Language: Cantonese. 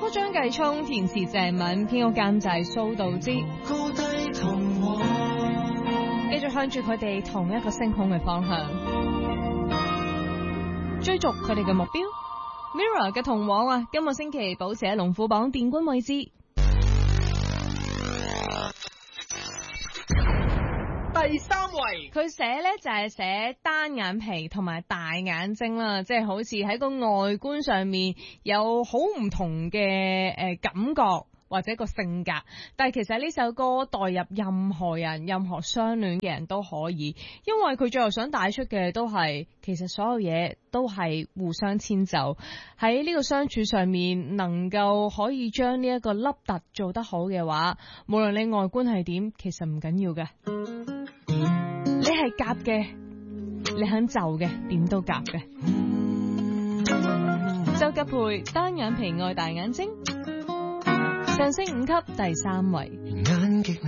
張繼聰，填詞鄭敏，編曲監製蘇道之。 高低同往， 繼續向住佢哋同一個星空嘅方向，追逐佢哋嘅目標。Mirror 嘅同往啊，今個星期保持喺龍虎榜殿軍位置。 第三位， 佢寫呢就係寫單眼皮同埋大眼睛啦，即係好似喺個外觀上面有好唔同嘅感覺或者個性格，但係其實呢首歌代入任何人、任何相戀嘅人都可以，因為佢最後想帶出嘅都係其實所有嘢都係互相遷就，喺呢個相處上面能夠可以將呢一個凹凸做得好嘅話，無論你外觀係點，其實唔緊要嘅。你係夾嘅，你肯就嘅，點都夾嘅。周吉培單眼皮愛大眼睛，上升5級第3位。 眼極